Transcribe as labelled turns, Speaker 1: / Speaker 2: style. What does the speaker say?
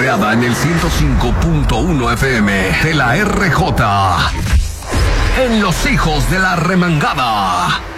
Speaker 1: creada en el 105.1 FM de la RJ. En Los Hijos de la Remangada.